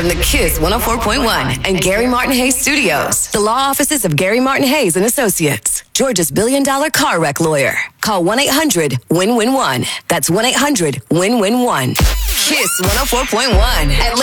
from the Kiss 104.1 and Gary Martin Hayes Studios. The law offices of Gary Martin Hayes and Associates. Georgia's billion-dollar car wreck lawyer. Call 1-800-WIN-WIN-1. That's 1-800-WIN-WIN-1. Kiss 104.1.